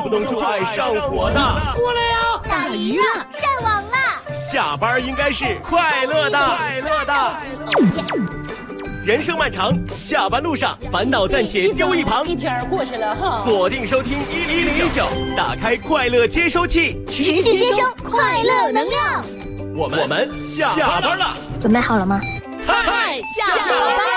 不能就爱上火的。 过来呀！ 打鱼了，上网了。 下班应该是快乐的。人生漫长，下班路上烦恼暂且丢一旁。 一天过去了哈。 锁定收听1019，打开快乐接收器， 持续接收快乐能量。 我们下班了。 准备好了吗？ 嗨， 下班。